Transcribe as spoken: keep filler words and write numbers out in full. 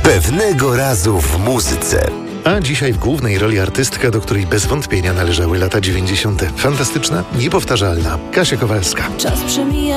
Pewnego razu w muzyce. A dzisiaj w głównej roli artystka, do której bez wątpienia należały lata dziewięćdziesiąte. Fantastyczna, niepowtarzalna Kasia Kowalska. Czas przemija.